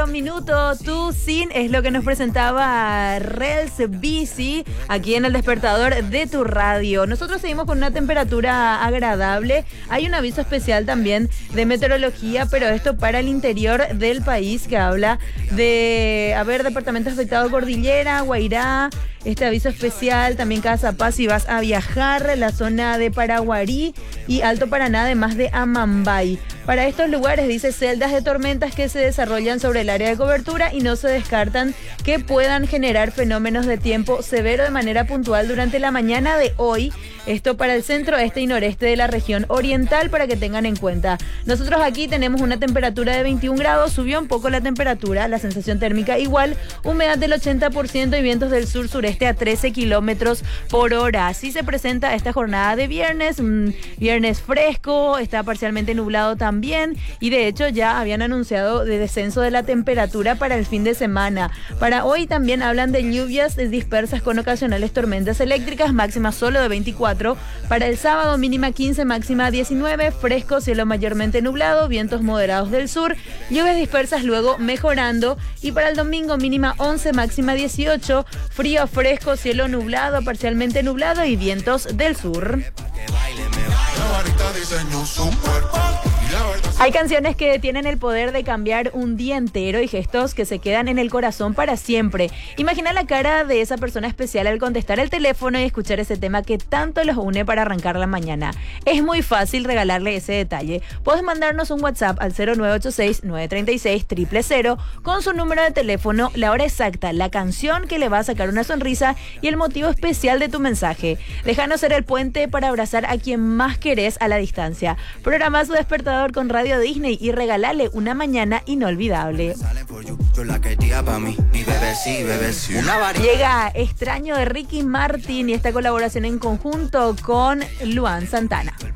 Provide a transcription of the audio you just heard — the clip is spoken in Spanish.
minuto. Tú sin es lo que nos presentaba Rels Bici aquí en el despertador de tu radio. Nosotros seguimos con una temperatura agradable. Hay un aviso especial también de meteorología, pero esto para el interior del país, que habla de departamentos afectados: Cordillera, Guairá. Este aviso especial también Cazapaz si vas a viajar, la zona de Paraguarí y Alto Paraná, además de Amambay. Para estos lugares dice celdas de tormentas que se desarrollan sobre el área de cobertura y no se descartan que puedan generar fenómenos de tiempo severo de manera puntual durante la mañana de hoy. Esto para el centro, este y noreste de la región oriental, para que tengan en cuenta. Nosotros aquí tenemos una temperatura de 21 grados, subió un poco la temperatura, la sensación térmica igual, humedad del 80% y vientos del sur-sureste a 13 kilómetros por hora. Así se presenta esta jornada de viernes, viernes fresco, está parcialmente nublado también y de hecho ya habían anunciado de descenso de la temperatura para el fin de semana. Para hoy también hablan de lluvias dispersas con ocasionales tormentas eléctricas, máxima solo de 24. Para el sábado mínima 15, máxima 19, fresco, cielo mayormente nublado, vientos moderados del sur, lluvias dispersas luego mejorando. Y para el domingo mínima 11, máxima 18, frío fresco, cielo nublado, parcialmente nublado y vientos del sur. Hay canciones que tienen el poder de cambiar un día entero y gestos que se quedan en el corazón para siempre. Imagina la cara de esa persona especial al contestar el teléfono y escuchar ese tema que tanto los une para arrancar la mañana. Es muy fácil regalarle ese detalle. Puedes mandarnos un WhatsApp al 0986-936-000 con su número de teléfono, la hora exacta, la canción que le va a sacar una sonrisa y el motivo especial de tu mensaje. Déjanos ser el puente para abrazar a quien más querés a la distancia. Programa su despertador con Radio Disney y regálale una mañana inolvidable. Llega Extraño de Ricky Martin y esta colaboración en conjunto con Luan Santana.